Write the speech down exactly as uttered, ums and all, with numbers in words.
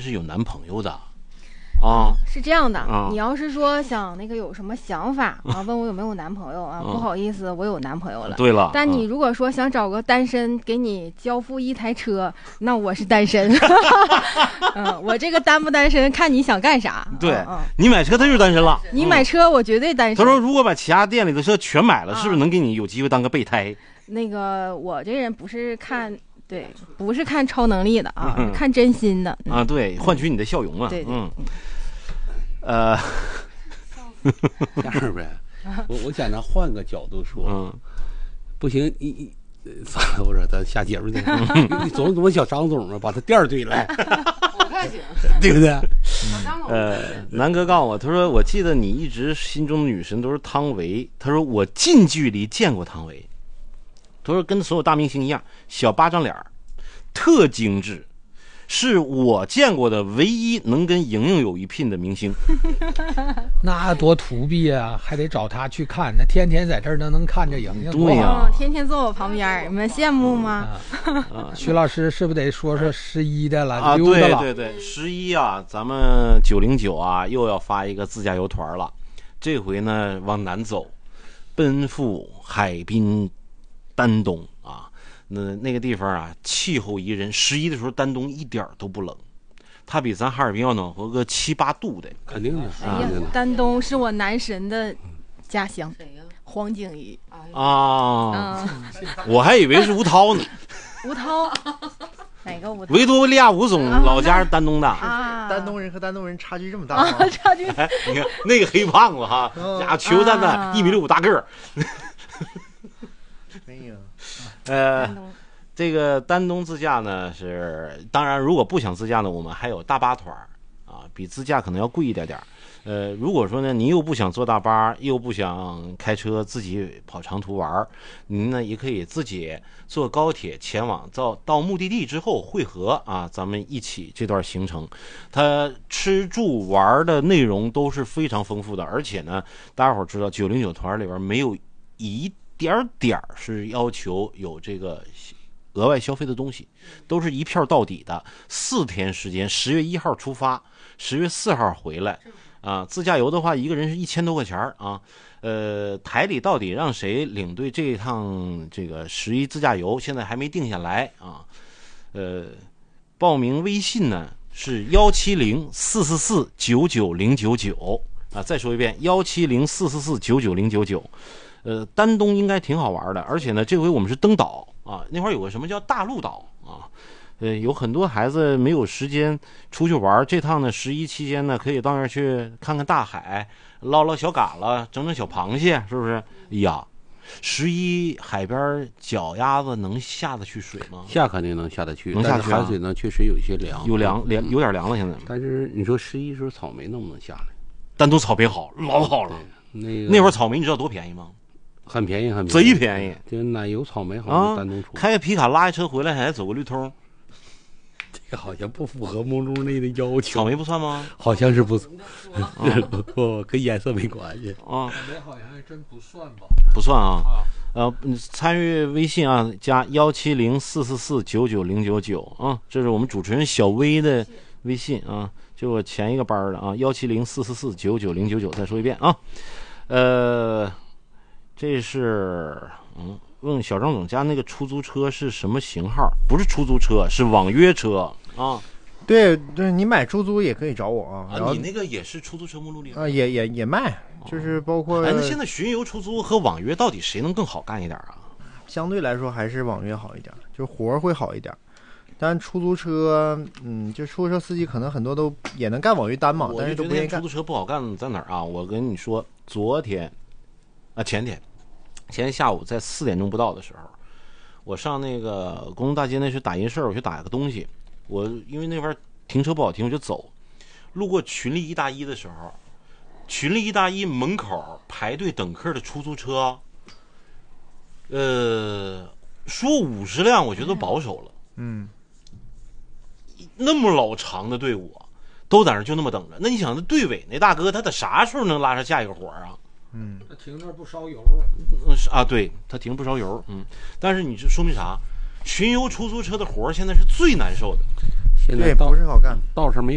是有男朋友的啊。 是这样的、 啊， 你要是说想那个有什么想法啊，问我有没有男朋友啊， 嗯、 不好意思，我有男朋友了。 对了， 但你如果说想找个单身给你交付一台车，那我是单身。嗯，我这个单不单身看你想干啥。 对、 嗯嗯、 你买车他就是单身了， 你买车我绝对单身。 他说如果把其他店里的车全买了、啊、是不是能给你有机会当个备胎？那个我这人不是看对，不是看超能力的啊，嗯、看真心的、 嗯、啊，对，换取你的笑容啊。 对对， 嗯，呃， 这样呗，我我想着换个角度说， 嗯， 不行，一算了，我说咱下节目去，你总怎么小张总啊，把他店对来， 我看行， 对不对？ 呃，南哥告诉我，他说我记得你一直心中的女神都是汤唯，他说我近距离见过汤唯。他说跟所有大明星一样，小巴掌脸儿，特精致，是我见过的唯一能跟莹莹有一拼的明星。 那多土逼啊，还得找他去看，那天天在这儿都能看着莹莹。 对呀、 啊哦，天天坐我旁边，你们羡慕吗？ 啊、徐老师是不是得说说十一的了？ 啊， 溜达了。 对对对，十一啊，咱们九零九啊又要发一个自驾游团了，这回呢往南走，奔赴海滨。丹东啊，那那个地方啊，气候宜人。十一的时候，丹东一点都不冷，它比咱哈尔滨要暖和个七八度的， 肯定的。 哎呀，丹东是我男神的家乡，黄景瑜啊，嗯、我还以为是吴涛呢。 吴涛，哪个吴涛？ 维多利亚吴总老家是丹东的。 啊，丹东人和丹东人差距这么大吗？ 啊、差距、 哎，你看那个黑胖子哈，家伙球蛋蛋一米六五大个儿。 没有， 呃，这个丹东自驾呢是，当然如果不想自驾呢，我们还有大巴团啊，比自驾可能要贵一点点。呃，如果说呢您又不想坐大巴，又不想开车自己跑长途玩，您呢也可以自己坐高铁前往，到到目的地之后汇合啊，咱们一起这段行程。它吃住玩的内容都是非常丰富的，而且呢，大家伙知道九零九团里边没有一点点是要求有这个额外消费的东西，都是一票到底的。四天时间，十月一号出发，十月四号回来，啊，自驾游的话，一个人是一千多块钱啊。呃，台里到底让谁领队这一趟这个十一自驾游，现在还没定下来啊。呃，报名微信呢是幺七零四四四九九零九九啊，再说一遍，幺七零四四四九九零九九。呃，丹东应该挺好玩的，而且呢，这回我们是登岛啊，那块有个什么叫大陆岛啊，呃，有很多孩子没有时间出去玩，这趟呢十一期间呢，可以到那儿去看看大海，捞捞小蛤蜊，整整小螃蟹，是不是？哎呀，十一海边脚丫子能下得去水吗？ 下肯定能下得去， 能下去、啊。 海水呢确实有一些凉， 有凉凉，有点凉了现在。 但是你说十一时候草莓能不能下来？ 丹东草莓好，老好了。 那个那会儿草莓你知道多便宜吗？ 很便宜，很便宜， 贼便宜。 这奶油草莓好像丹东出、 啊，开个皮卡拉一车回来，还走个绿通。 这个好像不符合梦中内的要求。 草莓不算吗？ 好像是不，不跟颜色没关系啊。 草莓好像还真不算吧？ 不算啊。呃，参与微信啊，加幺七零四四四九九零九九啊，这是我们主持人小薇的微信啊，就我前一个班的啊，幺七零四四四九九零九九。再说一遍啊，呃。这是嗯，问小张总家那个出租车是什么型号？不是出租车，是网约车啊。 对对，你买出租也可以找我啊。 啊，你那个也是出租车目录里啊，也也也卖，就是包括。 哎，那现在巡游出租和网约到底谁能更好干一点啊？ 相对来说还是网约好一点，就是活儿会好一点。但出租车，嗯，就出租车司机可能很多都也能干网约单嘛，但是都不愿意干。 出租车不好干在哪儿啊？我跟你说，昨天啊，前天。前天下午在四点钟不到的时候，我上那个工农大街那去打印事儿，我去打个东西。我因为那边停车不好停，我就走。路过群力一大一的时候，群力一大一门口排队等客的出租车，呃，说五十辆，我觉得保守了。 嗯， 那么老长的队伍，都在那就那么等着。那你想，那队尾那大哥，他得啥时候能拉上下一个活啊？ 嗯， 他停那儿不烧油。 嗯啊，对，他停不烧油。嗯，但是你这说明啥？巡游出租车的活现在是最难受的。 现在不是好干， 道上没有。